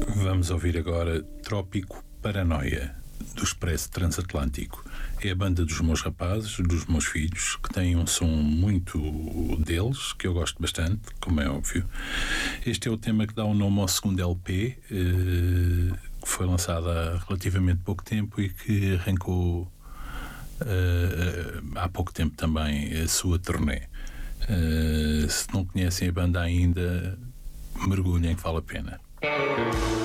Vamos ouvir agora Trópico Paranoia, do Expresso Transatlântico. É a banda dos meus rapazes, dos meus filhos, que tem um som muito deles, que eu gosto bastante, como é óbvio. Este é o tema que dá o nome ao segundo LP, que foi lançado há relativamente pouco tempo e que arrancou há pouco tempo também a sua turnê. Se não conhecem a banda ainda, mergulhem, que vale a pena.